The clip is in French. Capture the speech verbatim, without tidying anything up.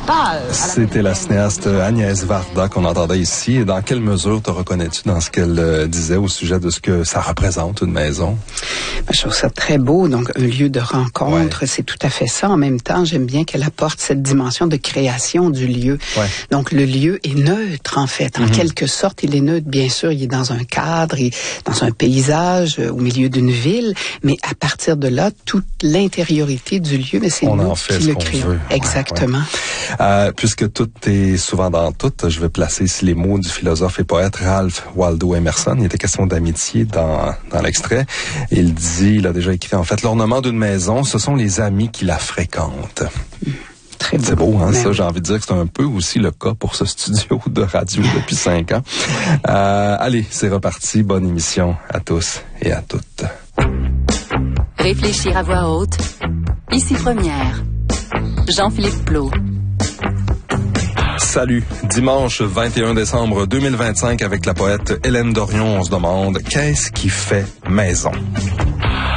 pas... Euh, C'était la cinéaste Agnès Varda qu'on entendait ici. Et dans quelle mesure te reconnais-tu dans ce qu'elle euh, disait au sujet de ce que ça représente, une maison? Ben, je trouve ça très beau, donc un lieu de rencontre, ouais. C'est tout à fait ça. En même temps, j'aime bien qu'elle apporte cette dimension de création du lieu. Ouais. Donc le lieu est neutre, en fait. En mm-hmm. quelque sorte, il est neutre. Bien sûr, il est dans un cadre, il est dans un paysage, euh, au milieu d'une ville, mais à partir de là, toute l'intériorité du lieu, mais c'est on nous en fait qui ce le qu'on créons. veut. Exactement. Ouais, ouais. Euh, puisque tout est souvent dans tout, je vais placer ici les mots du philosophe et poète Ralph Waldo Emerson. Il était question d'amitié dans, dans l'extrait. Il dit, il a déjà écrit, en fait, l'ornement d'une maison, ce sont les amis qui la fréquentent. Mmh. Très beau. C'est beau, hein, ça, oui. J'ai envie de dire que c'est un peu aussi le cas pour ce studio de radio depuis cinq ans. Euh, allez, c'est reparti. Bonne émission à tous et à toutes. Réfléchir à voix haute. Ici Première. Jean-Philippe Plot. Salut. Dimanche vingt et un décembre deux mille vingt-cinq avec la poète Hélène Dorion, on se demande qu'est-ce qui fait maison?